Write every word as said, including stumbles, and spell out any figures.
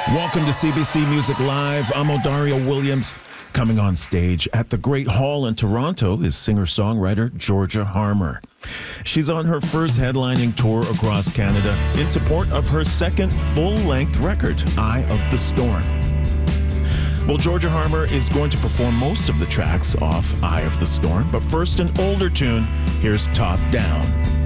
Welcome to C B C Music Live. I'm Odario Williams. Coming on stage at the Great Hall in Toronto is singer-songwriter Georgia Harmer. She's on her first headlining tour across Canada in support of her second full-length record, Eye of the Storm. Well, Georgia Harmer is going to perform most of the tracks off Eye of the Storm, but first an older tune. Here's Top Down.